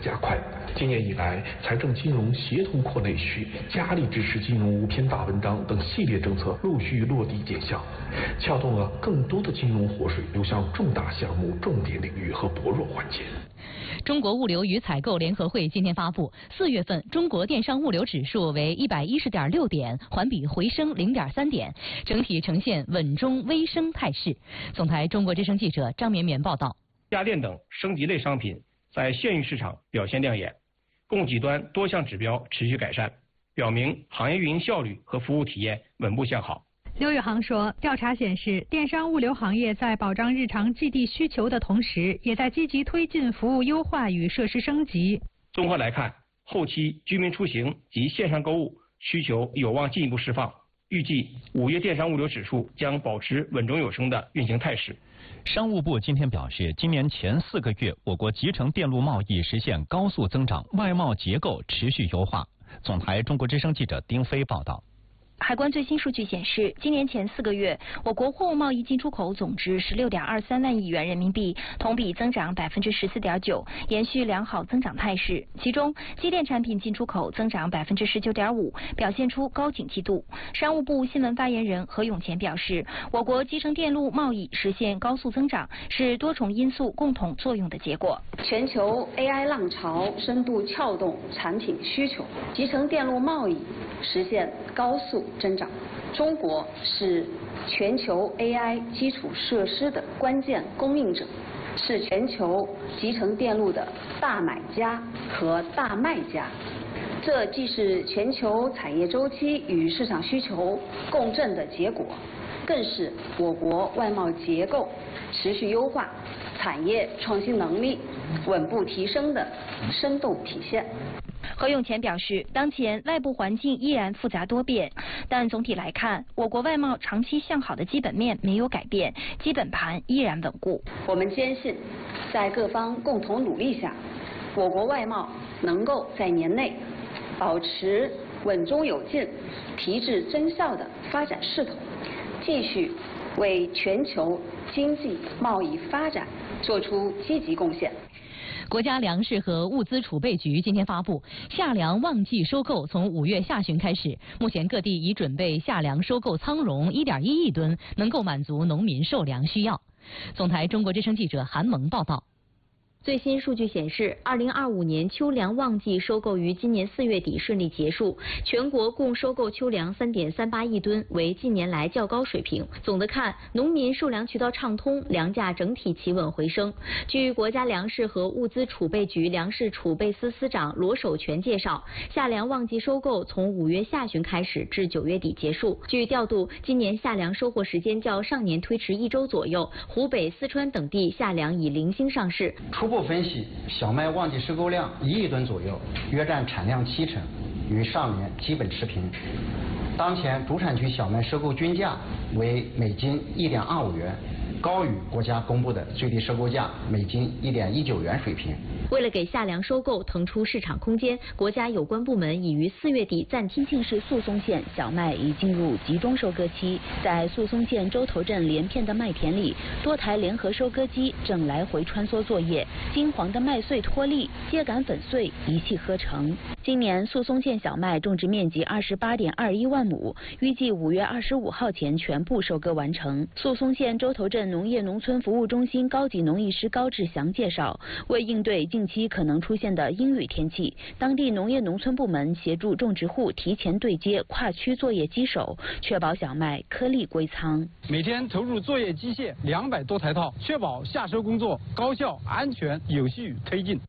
加快。今年以来，财政金融协同扩内需、加力支持金融无偏大文章等系列政策陆续落地见效，撬动了更多的金融活水流向重大项目、重点领域和薄弱环节。 中国物流与采购联合会今天发布，4月份中国电商物流指数为110.6点，环比回升0.3点，整体呈现稳中微升态势。总台中国之声记者张绵绵报道。 家电等升级类商品在县域市场表现亮眼，供给端多项指标持续改善，表明行业运营效率和服务体验稳步向好。 刘宇航说，调查显示，电商物流行业在保障日常寄递需求的同时，也在积极推进服务优化与设施升级。 综合来看，后期居民出行及线上购物需求有望进一步释放，预计5月电商物流指数将保持稳中有升的运行态势。 商务部今天表示，今年前4个月，我国集成电路贸易实现高速增长，外贸结构持续优化。总台中国之声记者丁飞报道。 海关最新数据显示，今年前4个月，我国货物贸易进出口总值16.23万亿元人民币，同比增长14.9%，延续良好增长态势。其中，机电产品进出口增长19.5%，表现出高警惕度。商务部新闻发言人何永乾表示，我国集成电路贸易实现高速增长，是多重因素共同作用的结果。 全球 AI 浪潮深度撬动产品需求，集成电路贸易实现高速增长。中国是全球 AI 基础设施的关键供应者，是全球集成电路的大买家和大卖家。这既是全球产业周期与市场需求共振的结果，更是我国外贸结构持续优化、产业创新能力稳步提升的生动体现。 何永乾表示，当前外部环境依然复杂多变，但总体来看，我国外贸长期向好的基本面没有改变，基本盘依然稳固。 我们坚信，在各方共同努力下，我国外贸能够在年内保持稳中有进、提质增效的发展势头，继续为全球经济贸易发展做出积极贡献。 国家粮食和物资储备局今天发布，夏粮旺季收购从5月下旬开始，目前各地已准备夏粮收购仓容1.1亿吨，能够满足农民售粮需要。总台中国之声记者韩萌报道。 最新数据显示，2025年秋粮旺季收购于今年4月底顺利结束，全国共收购秋粮3.38亿吨，为近年来较高水平。总的看，农民售粮渠道畅通，粮价整体企稳回升。据国家粮食和物资储备局粮食储备司司长罗守全介绍，夏粮旺季收购从5月下旬开始至9月底结束。据调度，今年夏粮收获时间较上年推迟1周左右，湖北、四川等地夏粮已零星上市。 初步分析，小麦旺季收购量1亿吨左右，约占产量70%，与上年基本持平。当前主产区小麦收购均价为每斤1.25元，高于国家公布的最低收购价每斤1.19元水平。 为了给夏粮收购腾出市场空间，国家有关部门已于4月底暂天津市宿松县小麦已进入集中收割期。在宿松县洲头镇连片的麦田里，多台联合收割机正来回穿梭作业，金黄的麦穗脱粒，秸秆粉碎，一气呵成。今年宿松县小麦种植面积28.21万亩，预计5月25号前全部收割完成。宿松县洲头镇农业农村服务中心高级农艺师高志祥介绍，为应对近期可能出现的阴雨天气，当地农业农村部门协助种植户提前对接跨区作业机手，确保小麦颗粒归仓。 每天投入作业机械200多台套，确保夏收工作高效、安全、有序推进。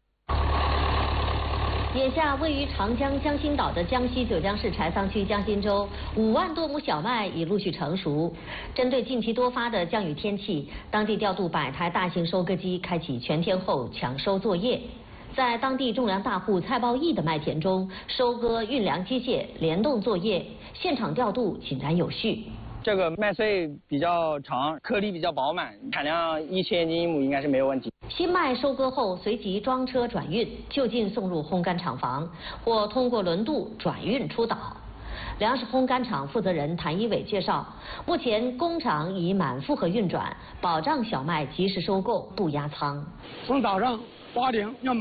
眼下位于长江江心岛的江西九江市柴桑区江心洲5万多亩小麦已陆续成熟。针对近期多发的降雨天气，当地调度100台大型收割机，开启全天候抢收作业。在当地种粮大户蔡报义的麦田中，收割运粮机械联动作业，现场调度井然有序。 这个麦穗比较长，颗粒比较饱满，产量1000斤一亩应该是没有问题。 新麦收割后随即装车转运，就近送入烘干厂房，或通过轮渡转运出岛。粮食烘干厂负责人谭一伟介绍，目前工厂已满负荷运转，保障小麦及时收购，不压仓。 从早上8点要